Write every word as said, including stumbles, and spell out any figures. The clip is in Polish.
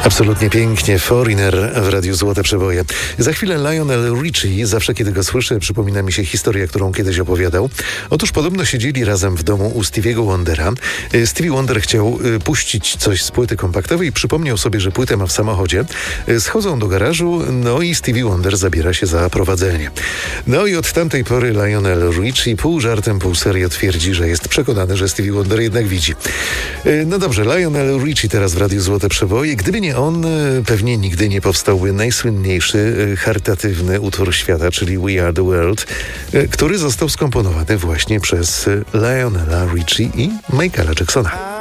Absolutnie pięknie. Foreigner w Radiu Złote Przeboje. Za chwilę Lionel Richie. Zawsze, kiedy go słyszę, przypomina mi się historia, którą kiedyś opowiadał. Otóż podobno siedzieli razem w domu u Stevie'ego Wondera. Stevie Wonder chciał puścić coś z płyty kompaktowej i przypomniał sobie, że płytę ma w samochodzie. Schodzą do garażu, no i Stevie Wonder zabiera się za prowadzenie. No i od tamtej pory Lionel Richie pół żartem, pół serio twierdzi, że jest przekonany, że Stevie Wonder jednak widzi. No dobrze, Lionel Richie teraz w Radiu Złote Przeboje. Gdyby nie on, pewnie nigdy nie powstałby najsłynniejszy charytatywny utwór świata, czyli We Are The World, który został skomponowany właśnie przez Lionela Richie i Michaela Jacksona.